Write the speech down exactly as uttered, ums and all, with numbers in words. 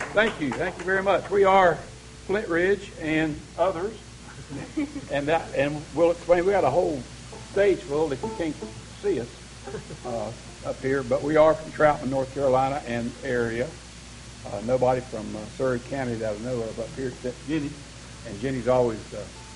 Thank you. Thank you very much. We are Flint Ridge and others. And that, and we'll explain. We got a whole stage full if you can't see us uh, up here. But we are from Troutman, North Carolina and area. Uh, nobody from uh, Surrey County that I know of up here except Jenny. And Jenny's always uh,